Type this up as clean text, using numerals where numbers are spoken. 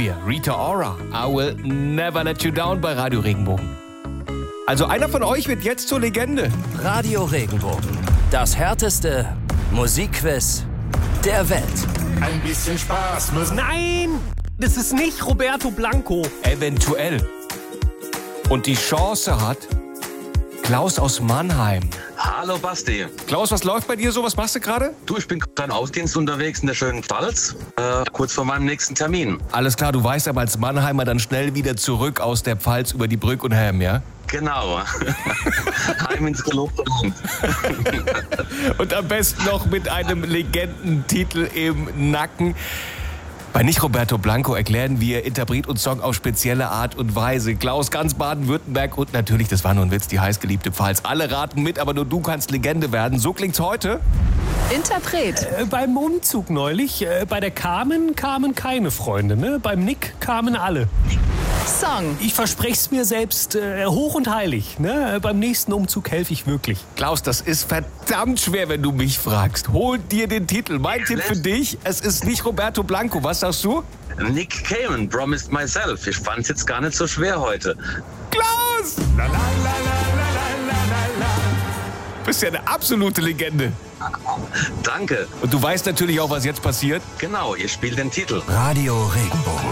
wir. Rita Ora, I Will Never Let You Down bei Radio Regenbogen. Also einer von euch wird jetzt zur Legende. Radio Regenbogen. Das härteste Musikquiz der Welt. Ein bisschen Spaß muss. Nein, das ist nicht Roberto Blanco. Eventuell. Und die Chance hat Klaus aus Mannheim. Hallo Basti. Klaus, was läuft bei dir so? Was machst du gerade? Du, ich bin gerade im Ausdienst unterwegs in der schönen Pfalz, kurz vor meinem nächsten Termin. Alles klar, du weißt aber als Mannheimer dann schnell wieder zurück aus der Pfalz über die Brück und Helm, ja? Genau. Heim ins gelobte Land. Und am besten noch mit einem Legendentitel im Nacken. Bei Nicht Roberto Blanco erklären wir Interpret und Song auf spezielle Art und Weise. Klaus, ganz Baden-Württemberg und natürlich, das war nur ein Witz, die heißgeliebte Pfalz. Alle raten mit, aber nur du kannst Legende werden. So klingt's heute. Interpret. Beim Umzug neulich, bei der Carmen kamen keine Freunde, ne? Beim Nick kamen alle. Song. Ich verspreche es mir selbst hoch und heilig, ne? Beim nächsten Umzug helfe ich wirklich. Klaus, das ist verdammt schwer, wenn du mich fragst. Hol dir den Titel. Mein Tipp für dich, es ist nicht Roberto Blanco. Was sagst du? Nick Cayman, Promised Myself. Ich fand's jetzt gar nicht so schwer heute. Klaus! La, la, la, la, la, la, la. Du bist ja eine absolute Legende. Danke. Und du weißt natürlich auch, was jetzt passiert. Genau, ihr spielt den Titel. Radio Regenbogen.